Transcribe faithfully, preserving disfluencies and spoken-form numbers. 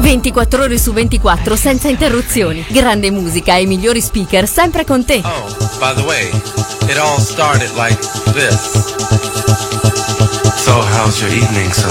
ventiquattro ore su ventiquattro senza interruzioni. Grande musica e i migliori speaker sempre con te. Oh, by the way, it all started like this. So how's your evening, son?